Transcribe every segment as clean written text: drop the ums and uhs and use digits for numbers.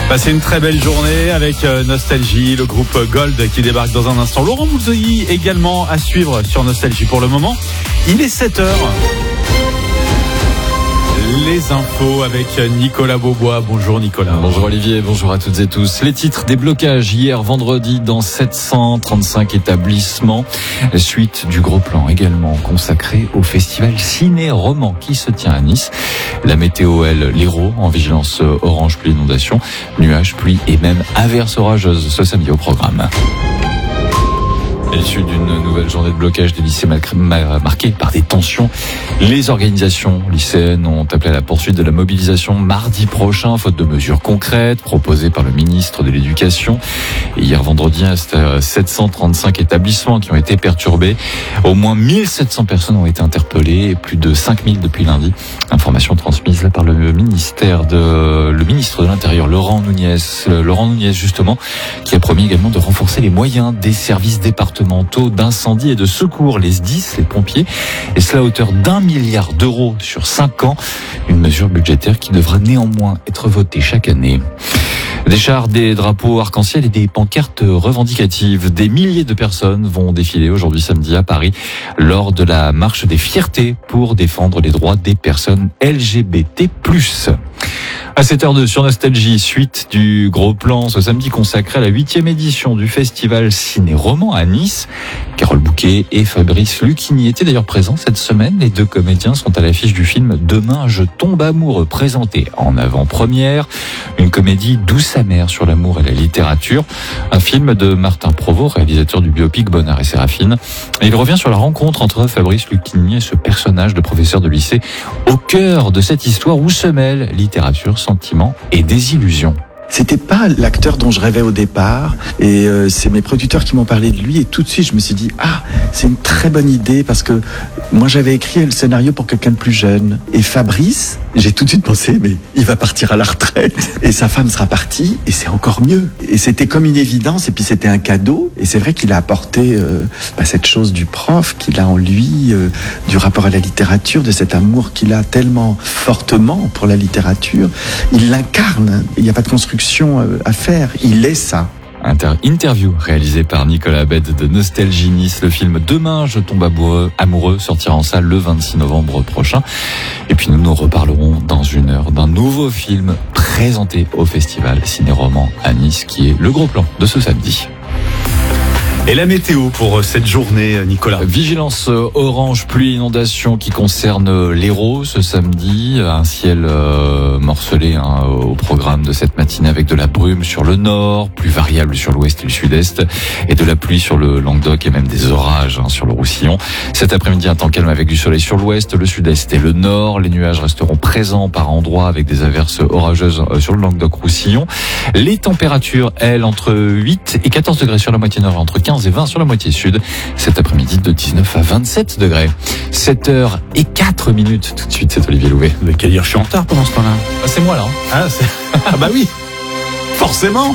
Passez une très belle journée avec Nostalgie, le groupe Gold qui débarque dans un instant. Laurent Voulzy également à suivre sur Nostalgie pour le moment. Il est 7h. Les infos avec Nicolas Beaubois. Bonjour Nicolas. Bonjour Olivier, bonjour à toutes et tous. Les titres des blocages hier vendredi dans 735 établissements. Suite du gros plan également consacré au festival Ciné-Roman qui se tient à Nice. La météo, elle, l'Hérault en vigilance orange pluie inondation, nuages, pluie et même averses orageuses ce samedi au programme. À l'issue d'une nouvelle journée de blocage des lycées marquée par des tensions, les organisations lycéennes ont appelé à la poursuite de la mobilisation mardi prochain, faute de mesures concrètes proposées par le ministre de l'Éducation. Et hier vendredi, 735 établissements qui ont été perturbés. Au moins 1700 personnes ont été interpellées et plus de 5000 depuis lundi. Information transmise là par le ministre de l'Intérieur, Laurent Nunez justement, qui a promis également de renforcer les moyens des services départementaux d'incendie et de secours, les SDIS, les pompiers, et cela à hauteur d'1 milliard d'euros sur 5 ans. Une mesure budgétaire qui devra néanmoins être votée chaque année. Des chars, des drapeaux arc-en-ciel et des pancartes revendicatives. Des milliers de personnes vont défiler aujourd'hui samedi à Paris lors de la marche des fiertés pour défendre les droits des personnes LGBT+. À 7h02 sur Nostalgie, suite du gros plan ce samedi consacré à la 8e édition du festival Ciné-Roman à Nice. Carole Bouquet et Fabrice Lucchini étaient d'ailleurs présents cette semaine. Les deux comédiens sont à l'affiche du film Demain je tombe amoureux, présenté en avant-première. Une comédie douce amère sur l'amour et la littérature. Un film de Martin Provost, réalisateur du biopic Bonnard et Séraphine. Et il revient sur la rencontre entre Fabrice Lucchini et ce personnage de professeur de lycée au cœur de cette histoire où se mêlent littérature, sentiments et désillusions. C'était pas l'acteur dont je rêvais au départ et c'est mes producteurs qui m'ont parlé de lui et tout de suite je me suis dit c'est une très bonne idée parce que moi j'avais écrit le scénario pour quelqu'un de plus jeune et Fabrice, j'ai tout de suite pensé mais il va partir à la retraite et sa femme sera partie et c'est encore mieux et c'était comme une évidence et puis c'était un cadeau et c'est vrai qu'il a apporté cette chose du prof qu'il a en lui, du rapport à la littérature, de cet amour qu'il a tellement fortement pour la littérature, il l'incarne, il n'y a pas de construction à faire, il est ça. Interview réalisée par Nicolas Abed de Nostalgie Nice. Le film Demain je tombe amoureux sortira en salle le 26 novembre prochain. Et puis nous reparlerons dans une heure d'un nouveau film présenté au festival Ciné-Roman à Nice qui est le gros plan de ce samedi. Et la météo pour cette journée, Nicolas? Vigilance orange, pluie, inondation qui concerne l'Hérault ce samedi. Un ciel morcelé au programme de cette matinée avec de la brume sur le nord, plus variable sur l'ouest et le sud-est, et de la pluie sur le Languedoc et même des orages sur le Roussillon. Cet après-midi, un temps calme avec du soleil sur l'ouest, le sud-est et le nord. Les nuages resteront présents par endroits avec des averses orageuses sur le Languedoc-Roussillon. Les températures, elles, entre 8 et 14 degrés sur la moitié nord, entre 15 et 20 sur la moitié sud. Cet après-midi de 19 à 27 degrés. 7h04. Tout de suite, c'est Olivier Louvet. Vous avez qu'à dire, je suis en retard pendant ce temps-là. C'est moi là. Ah bah oui, forcément.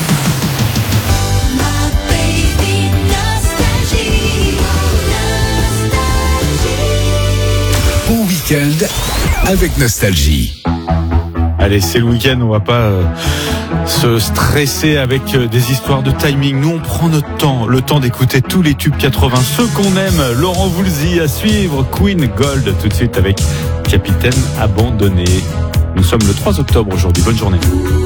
Bon week-end avec Nostalgie. Allez, c'est le week-end, on va pas se stresser avec des histoires de timing. Nous, on prend notre temps, le temps d'écouter tous les tubes 80, ceux qu'on aime. Laurent Voulzy à suivre, Queen Gold tout de suite avec Capitaine Abandonné. Nous sommes le 3 octobre aujourd'hui, bonne journée.